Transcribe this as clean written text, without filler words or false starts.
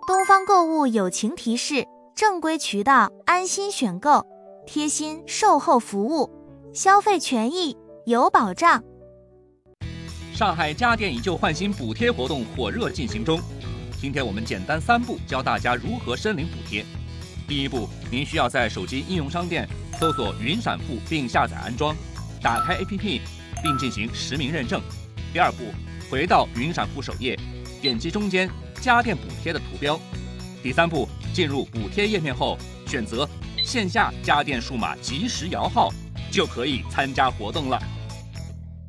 东方购物友情提示：正规渠道安心选购，贴心售后服务，消费权益有保障。 上海家电以旧换新补贴活动火热进行中，今天我们简单3步教大家如何申领补贴。第一步，您需要在手机应用商店搜索云闪付并下载安装，打开 APP 并进行实名认证。第二步，回到云闪付首页，点击中间家电补贴的图标。第三步，进入补贴页面后，选择线下家电数码即时摇号，就可以参加活动了。